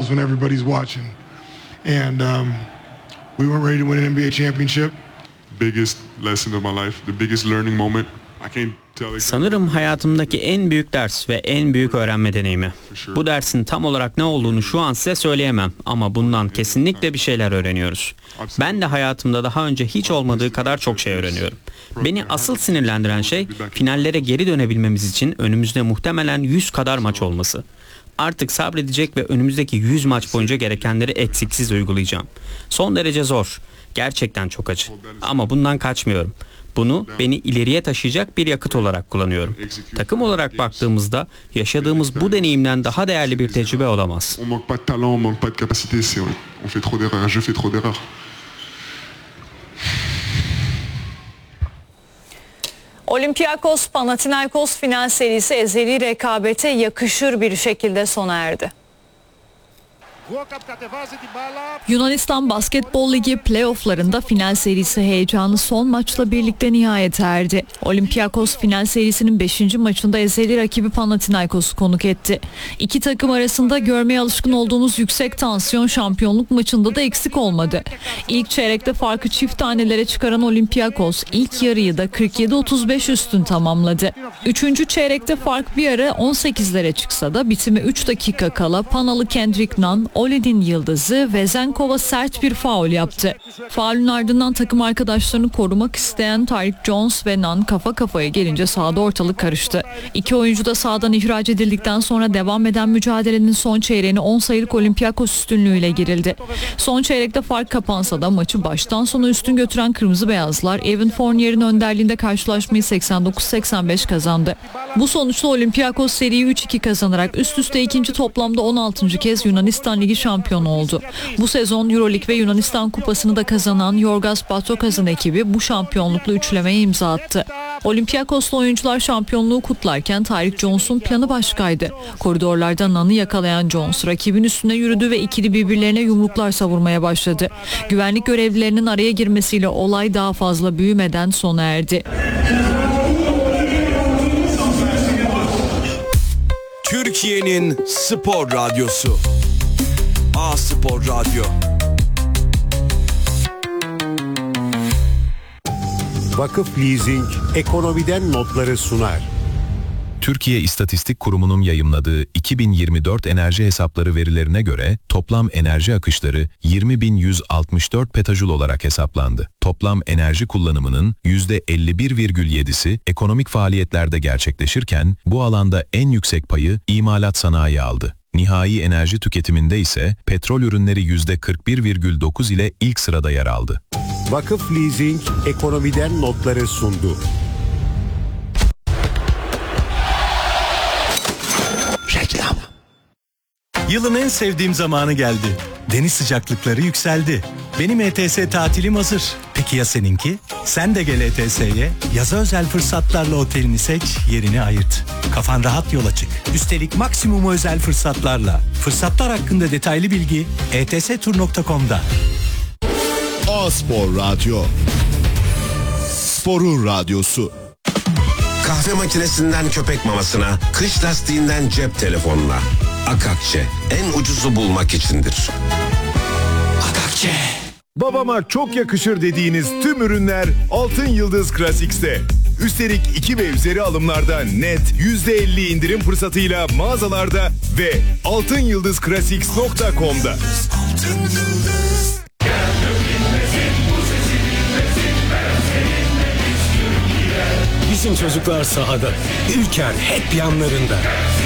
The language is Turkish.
finals when everybody's watching. And we weren't ready to win an NBA championship. Biggest lesson of my life, the biggest learning moment. Sanırım hayatımdaki en büyük ders ve en büyük öğrenme deneyimi. Bu dersin tam olarak ne olduğunu şu an size söyleyemem ama bundan kesinlikle bir şeyler öğreniyoruz. Ben de hayatımda daha önce hiç olmadığı kadar çok şey öğreniyorum. Beni asıl sinirlendiren şey finallere geri dönebilmemiz için önümüzde muhtemelen 100 kadar maç olması. Artık sabredecek ve önümüzdeki 100 maç boyunca gerekenleri eksiksiz uygulayacağım. Son derece zor. Gerçekten çok acı. Ama bundan kaçmıyorum. Bunu beni ileriye taşıyacak bir yakıt olarak kullanıyorum. Takım olarak baktığımızda yaşadığımız bu deneyimden daha değerli bir tecrübe olamaz. Olympiakos Panathinaikos final serisi ezeli rekabete yakışır bir şekilde sona erdi. Yunanistan Basketbol Ligi playofflarında final serisi heyecanı son maçla birlikte nihayete erdi. Olympiakos final serisinin 5. maçında ezeli rakibi Panathinaikos'u konuk etti. İki takım arasında görmeye alışkın olduğumuz yüksek tansiyon şampiyonluk maçında da eksik olmadı. İlk çeyrekte farkı çift tanelere çıkaran Olympiakos ilk yarıyı da 47-35 üstün tamamladı. Üçüncü çeyrekte fark bir ara 18'lere çıksa da bitime 3 dakika kala Panalı Kendrick Nunn, Oled'in yıldızı Vezenkova sert bir faul yaptı. Faulün ardından takım arkadaşlarını korumak isteyen Tyreek Jones ve Nunn kafa kafaya gelince sahada ortalık karıştı. İki oyuncu da sahadan ihraç edildikten sonra devam eden mücadelenin son çeyreğine 10 sayılık Olympiakos üstünlüğüyle girildi. Son çeyrekte fark kapansa da maçı baştan sona üstün götüren Kırmızı Beyazlar Evan Fournier'in önderliğinde karşılaşmayı 89-85 kazandı. Bu sonuçla Olympiakos seriyi 3-2 kazanarak üst üste ikinci toplamda 16. kez Yunanistan Ligi şampiyonu oldu. Bu sezon Euroleague ve Yunanistan Kupası'nı da kazanan Yorgos Batrokas'ın ekibi bu şampiyonlukla üçlemeye imza attı. Olympiakoslu oyuncular şampiyonluğu kutlarken Tyreek Jones'un planı başkaydı. Koridorlarda Nunn'ı yakalayan Jones rakibin üstüne yürüdü ve ikili birbirlerine yumruklar savurmaya başladı. Güvenlik görevlilerinin araya girmesiyle olay daha fazla büyümeden sona erdi. Türkiye'nin spor radyosu. A-Spor Radyo. Vakıf Leasing ekonomiden notları sunar. Türkiye İstatistik Kurumu'nun yayımladığı 2024 enerji hesapları verilerine göre toplam enerji akışları 20.164 petajul olarak hesaplandı. Toplam enerji kullanımının %51,7'si ekonomik faaliyetlerde gerçekleşirken bu alanda en yüksek payı imalat sanayi aldı. Nihai enerji tüketiminde ise petrol ürünleri %41,9 ile ilk sırada yer aldı. Vakıf Leasing ekonomiden notları sundu. Reklam. Yılın en sevdiğim zamanı geldi. Deniz sıcaklıkları yükseldi. Benim ETS tatilim hazır. Peki ya seninki? Sen de gel ETS'ye. Yaza özel fırsatlarla otelini seç, yerini ayırt. Kafan rahat yola çık. Üstelik maksimum özel fırsatlarla. Fırsatlar hakkında detaylı bilgi etstur.com'da. A-Spor Radyo. Sporun radyosu. Kahve makinesinden köpek mamasına, kış lastiğinden cep telefonuna. Akakçe en ucuzu bulmak içindir. Akakçe. Babama çok yakışır dediğiniz tüm ürünler Altın Yıldız Classics'te. Üstelik 2 ve üzeri alımlarda net %50 indirim fırsatıyla mağazalarda ve altınyıldızclassics.com'da. Altın Yıldız. Bizim çocuklar sahada, Ülker hep yanlarında.